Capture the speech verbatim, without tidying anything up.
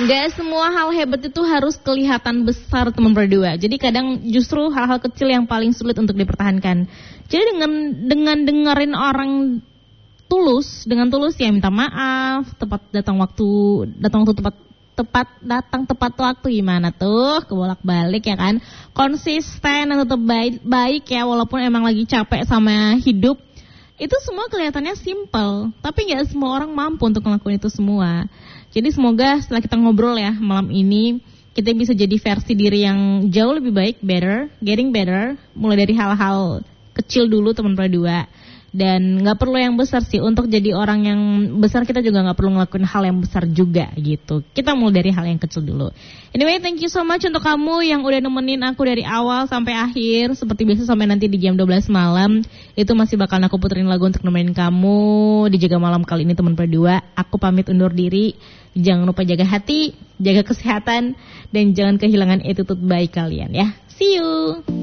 Gak semua hal hebat itu harus kelihatan besar teman berdua. Jadi kadang justru hal-hal kecil yang paling sulit untuk dipertahankan. Jadi dengan dengan dengerin orang tulus, dengan tulus ya minta maaf, tepat datang waktu, datang waktu tepat tepat datang tepat waktu gimana tuh, kebolak-balik ya kan. Konsisten dan tetap baik, baik ya walaupun emang lagi capek sama hidup. Itu semua kelihatannya simple, tapi gak semua orang mampu untuk ngelakuin itu semua. Jadi semoga setelah kita ngobrol ya malam ini, kita bisa jadi versi diri yang jauh lebih baik, better, getting better. Mulai dari hal-hal kecil dulu teman berdua. Dan gak perlu yang besar sih, untuk jadi orang yang besar kita juga gak perlu ngelakuin hal yang besar juga gitu. Kita mulai dari hal yang kecil dulu. Anyway, thank you so much untuk kamu yang udah nemenin aku dari awal sampai akhir. Seperti biasa sampai nanti di jam dua belas malam, itu masih bakal aku puterin lagu untuk nemenin kamu di Jaga Malam kali ini teman berdua. Aku pamit undur diri. Jangan lupa jaga hati, jaga kesehatan, dan jangan kehilangan attitude baik kalian ya. See you.